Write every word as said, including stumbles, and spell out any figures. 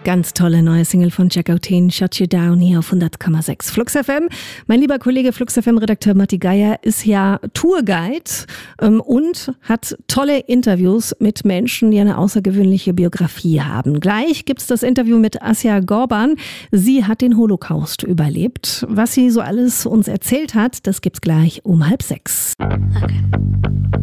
Ganz tolle neue Single von Jack O'Teen, Shut You Down, hier auf hundert Komma sechs Flux F M. Mein lieber Kollege Flux F M-Redakteur Matti Geier ist ja Tourguide ähm, und hat tolle Interviews mit Menschen, die eine außergewöhnliche Biografie haben. Gleich gibt es das Interview mit Asja Gorban. Sie hat den Holocaust überlebt. Was sie so alles uns erzählt hat, das gibt's gleich um halb sechs. Okay.